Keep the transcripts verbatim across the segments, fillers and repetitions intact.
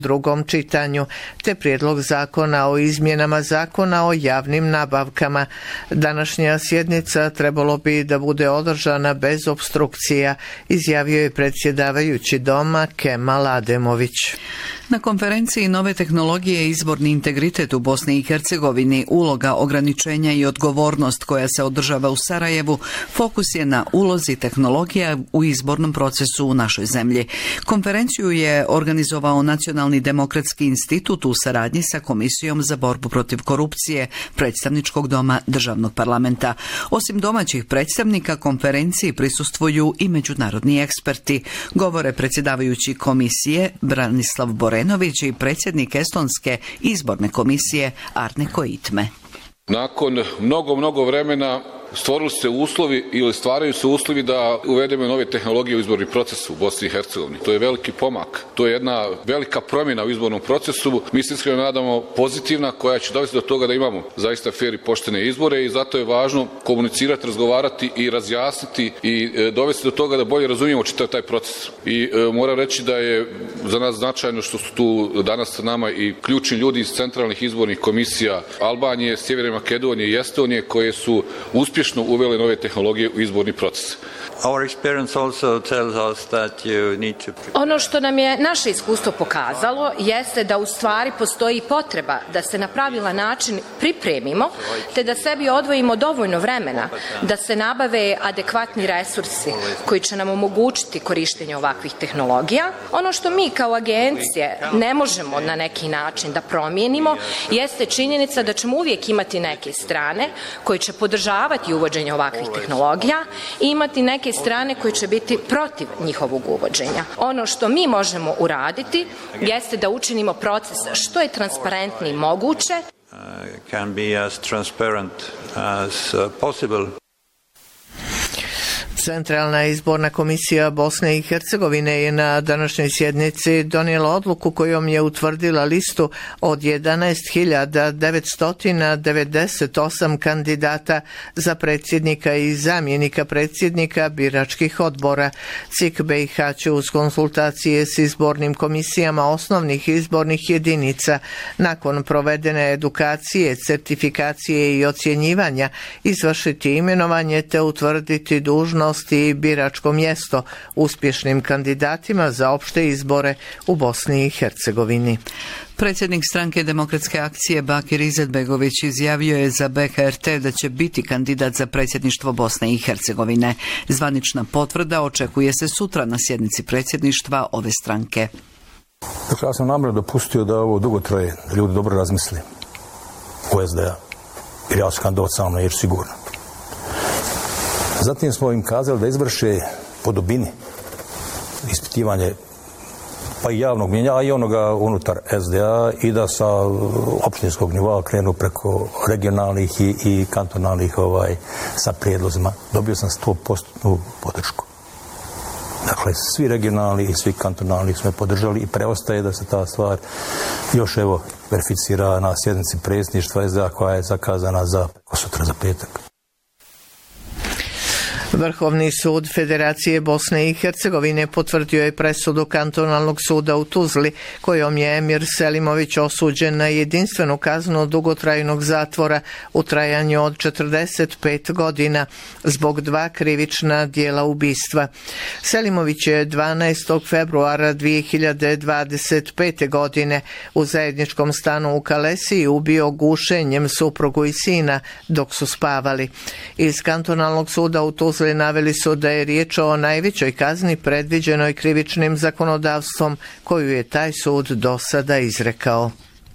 drugom čitanju, te prijedlog zakona o izmjenama zakona o javnim nabavkama. Današnja sjednica trebalo bi da bude održana bez opstrukcija, izjavio je predsjedavajući doma Kemal Ademović. Na konferenciji Nove tehnologije i izborni integritet u Bosni i Hercegovini, uloga, ograničenja i odgovornost koja se održava u Sarajevu, fokus je na ulozi tehnologija u izbornom procesu u našoj zemlji. Konferenciju je organizovao Nacionalni demokratski institut u saradnji sa Komisijom za borbu protiv korupcije predstavničkog doma državnog parlamenta. Osim domaćih predstavnika, konferenciji prisustvuju i međunarodni eksperti, govore predsjedavajući komisije Branislav Borenović i predsjednik Estonske izborne komisije Arne Koitme. Nakon mnogo, mnogo vremena stvorili se uslovi ili stvaraju se uslovi da uvedemo nove tehnologije u izborni proces u Bosni i Hercegovini. To je veliki pomak. To je jedna velika promjena u izbornom procesu. Mi se iskreno nadamo pozitivna koja će dovesti do toga da imamo zaista fer i poštene izbore i zato je važno komunicirati, razgovarati i razjasniti i dovesti do toga da bolje razumijemo čitav taj proces. I e, moram reći da je za nas značajno što su tu danas sa nama i ključni ljudi iz centralnih izbornih komisija Albanije, Sjeverne Makedonije i Estonije koje su uspješno uvele nove tehnologije u izborni proces. Ono što nam je naše iskustvo pokazalo jeste da u stvari postoji potreba da se na pravilan način pripremimo te da sebi odvojimo dovoljno vremena da se nabave adekvatni resursi koji će nam omogućiti korištenje ovakvih tehnologija. Ono što mi kao agencije ne možemo na neki način da promijenimo jeste činjenica da ćemo uvijek imati neke strane koje će podržavati uvođenje ovakvih tehnologija i imati neke strane koje će biti protiv njihovog uvođenja. Ono što mi možemo uraditi jeste da učinimo proces što je transparentniji moguće. Can be as transparent as possible. Centralna izborna komisija Bosne i Hercegovine je na današnjoj sjednici donijela odluku kojom je utvrdila listu od jedanaest hiljada devetsto devedeset osam kandidata za predsjednika i zamjenika predsjednika biračkih odbora. C I K B i H će uz konsultacije s izbornim komisijama osnovnih izbornih jedinica nakon provedene edukacije, certifikacije i ocjenjivanja izvršiti imenovanje te utvrditi dužnost i biračko mjesto uspješnim kandidatima za opšte izbore u Bosni i Hercegovini. Predsjednik stranke Demokratske akcije Bakir Izetbegović izjavio je za B H R T da će biti kandidat za predsjedništvo Bosne i Hercegovine. Zvanična potvrda očekuje se sutra na sjednici predsjedništva ove stranke. Dakle, ja sam namjerno dopustio da ovo dugo traje, da ljudi dobro razmisli u S D A, jer ja ću kandidat sam na sigurno. Zatim smo im kazali da izvrše po dubini ispitivanje pa i javnog mjenja, a i onoga unutar S D A i da sa općinskog nivoa krenu preko regionalnih i, i kantonalnih ovaj, sa prijedlozima. Dobio sam sto posto podršku. Dakle, svi regionalni i svi kantonalni su me podržali i preostaje da se ta stvar još evo verificira na sjednici predsjedništva S D A koja je zakazana za sutra za petak. Vrhovni sud Federacije Bosne i Hercegovine potvrdio je presudu kantonalnog suda u Tuzli, kojom je Emir Selimović osuđen na jedinstvenu kaznu dugotrajnog zatvora u trajanju od četrdeset pet godina zbog dva krivična dijela ubistva. Selimović je dvanaestog februara dvije hiljade dvadeset pete. godine u zajedničkom stanu u Kalesiji ubio gušenjem suprugu i sina dok su spavali. Iz kantonalnog suda u Tuzli naveli su da je riječ o najvećoj kazni predviđenoj krivičnim zakonodavstvom koju je taj sud do sada izrekao.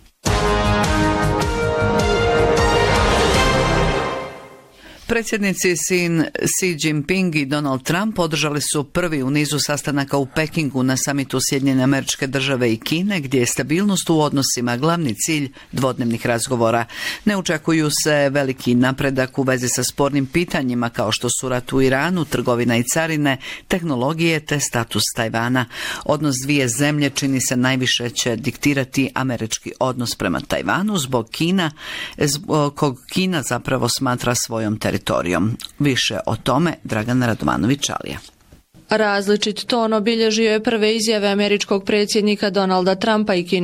Predsjednici Xi Jinping i Donald Trump održali su prvi u nizu sastanaka u Pekingu na samitu Sjedinjene Američke Države i Kine, gdje je stabilnost u odnosima glavni cilj dvodnevnih razgovora. Ne očekuju se veliki napredak u vezi sa spornim pitanjima kao što su rat u Iranu, trgovina i carine, tehnologije te status Tajvana. Odnos dvije zemlje čini se najviše će diktirati američki odnos prema Tajvanu zbog Kina, kog Kina zapravo smatra svojom teritorijom. Više o tome Dragana Radovanović-Čalija. Različit ton obilježio je prve izjave američkog predsjednika Donalda Trumpa i